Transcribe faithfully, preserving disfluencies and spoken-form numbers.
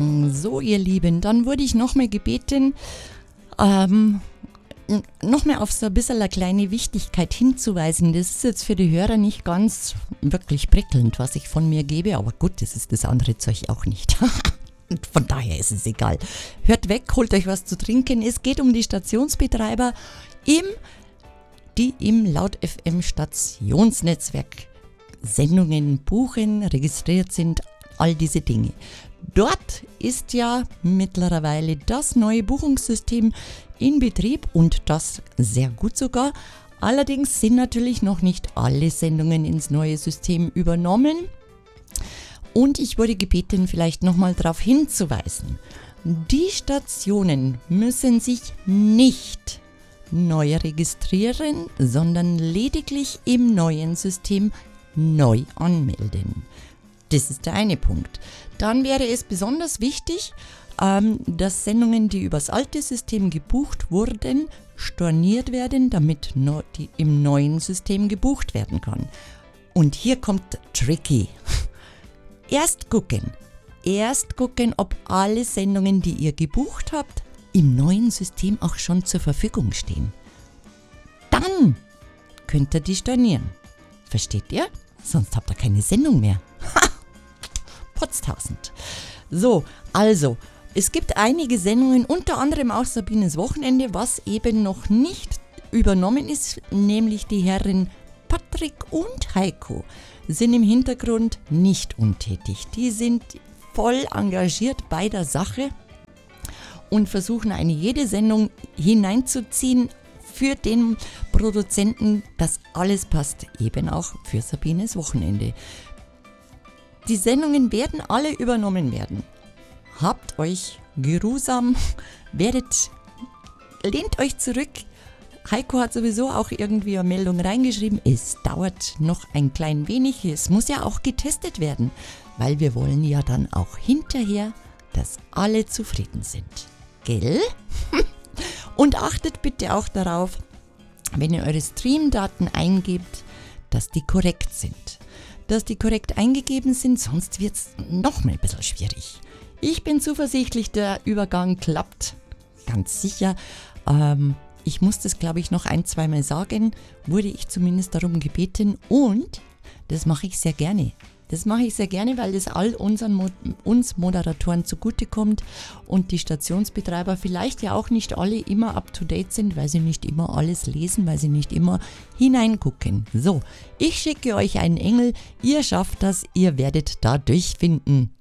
So, ihr Lieben, dann wurde ich nochmal gebeten, ähm, nochmal auf so ein bisschen eine kleine Wichtigkeit hinzuweisen. Das ist jetzt für die Hörer nicht ganz wirklich prickelnd, was ich von mir gebe, aber gut, das ist das andere Zeug auch nicht. Von daher ist es egal. Hört weg, holt euch was zu trinken. Es geht um die Stationsbetreiber, im, die im Laut F M Stationsnetzwerk Sendungen buchen, registriert sind, all diese Dinge. Dort ist ja mittlerweile das neue Buchungssystem in Betrieb und das sehr gut sogar. Allerdings sind natürlich noch nicht alle Sendungen ins neue System übernommen. Und ich wurde gebeten, vielleicht nochmal darauf hinzuweisen. Die Stationen müssen sich nicht neu registrieren, sondern lediglich im neuen System neu anmelden. Das ist der eine Punkt. Dann wäre es besonders wichtig, ähm, dass Sendungen, die übers alte System gebucht wurden, storniert werden, damit no, die im neuen System gebucht werden kann. Und hier kommt tricky. Erst gucken, erst gucken, ob alle Sendungen, die ihr gebucht habt, im neuen System auch schon zur Verfügung stehen. Dann könnt ihr die stornieren. Versteht ihr? Sonst habt ihr keine Sendung mehr. Ha! Potztausend. So, also, es gibt einige Sendungen, unter anderem auch Sabines Wochenende, was eben noch nicht übernommen ist, nämlich die Herren Patrick und Heiko sind im Hintergrund nicht untätig. Die sind voll engagiert bei der Sache und versuchen eine jede Sendung hineinzuziehen für den Produzenten, dass alles passt, eben auch für Sabines Wochenende. Die Sendungen werden alle übernommen werden. Habt euch geruhsam, werdet, lehnt euch zurück. Heiko hat sowieso auch irgendwie eine Meldung reingeschrieben. Es dauert noch ein klein wenig. Es muss ja auch getestet werden, weil wir wollen ja dann auch hinterher, dass alle zufrieden sind. Gell? Und achtet bitte auch darauf, wenn ihr eure Streamdaten eingebt, dass die korrekt sind. Dass die korrekt eingegeben sind, sonst wird es noch mal ein bisschen schwierig. Ich bin zuversichtlich, der Übergang klappt. Ganz sicher. Ähm, ich muss das, glaube ich, noch ein, zweimal sagen. Wurde ich zumindest darum gebeten. Und das mache ich sehr gerne. Das mache ich sehr gerne, weil das all unseren Mo- uns Moderatoren zugutekommt und die Stationsbetreiber vielleicht ja auch nicht alle immer up to date sind, weil sie nicht immer alles lesen, weil sie nicht immer hineingucken. So, ich schicke euch einen Engel, ihr schafft das, ihr werdet da durchfinden.